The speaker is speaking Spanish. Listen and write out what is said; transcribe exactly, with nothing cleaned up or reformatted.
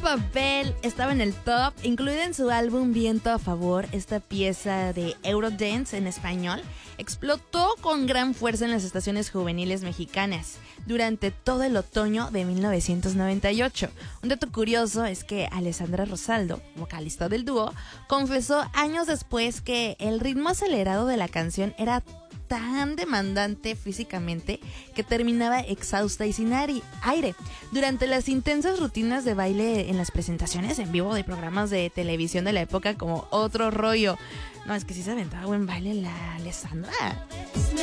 Papel estaba en el top, incluida en su álbum Viento a Favor. Esta pieza de Eurodance en español explotó con gran fuerza en las estaciones juveniles mexicanas durante todo el otoño de mil novecientos noventa y ocho. Un dato curioso es que Alessandra Rosaldo, vocalista del dúo, confesó años después que el ritmo acelerado de la canción era tan demandante físicamente que terminaba exhausta y sin aire. Durante las intensas rutinas de baile en las presentaciones en vivo de programas de televisión de la época como Otro Rollo. No, es que sí se aventaba buen baile la Alessandra.